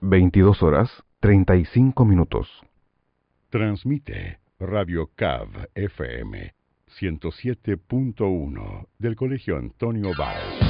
22 horas 35 minutos. Transmite Radio CAV FM 107.1 del Colegio Antonio Báez.